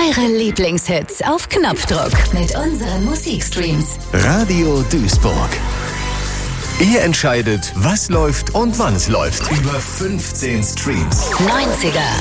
Eure Lieblingshits auf Knopfdruck mit unseren Musikstreams. Radio Duisburg. Ihr entscheidet, was läuft und wann es läuft. Über 15 Streams. 90er.